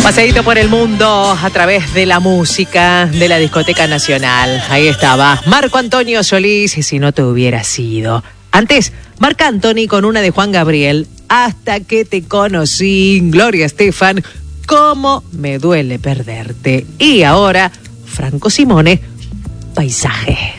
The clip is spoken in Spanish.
Paseíto por el mundo a través de la música de la Discoteca Nacional. Ahí estaba Marco Antonio Solís, y si no te hubiera sido. Antes, Marc Anthony con una de Juan Gabriel, Hasta que te conocí. Gloria Estefan, Cómo me duele perderte. Y ahora, Franco Simone, Paisaje.